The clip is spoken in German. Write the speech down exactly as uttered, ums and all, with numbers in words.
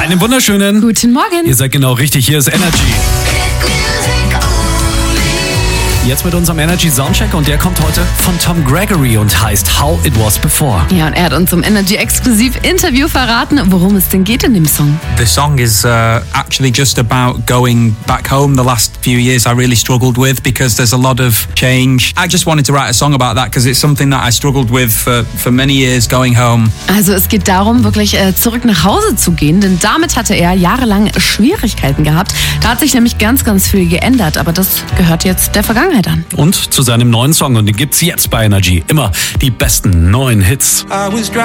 Einen wunderschönen Guten Morgen. Ihr seid genau richtig, hier ist Energy. Jetzt mit unserem Energy Soundcheck und der kommt heute von Tom Gregory und heißt How It Was Before. Ja, und er hat uns im Energy Exklusiv Interview verraten, worum es denn geht in dem Song. The song is uh, actually just about going back home. The last few years I really struggled with because there's a lot of change. I just wanted to write a song about that because it's something that I struggled with for, for many years, going home. Also es geht darum, wirklich äh, zurück nach Hause zu gehen, denn damit hatte er jahrelang Schwierigkeiten gehabt. Da hat sich nämlich ganz, ganz viel geändert, aber das gehört jetzt der Vergangenheit an. Und zu seinem neuen Song und den gibt's jetzt bei Energy. Immer die besten neuen Hits. I was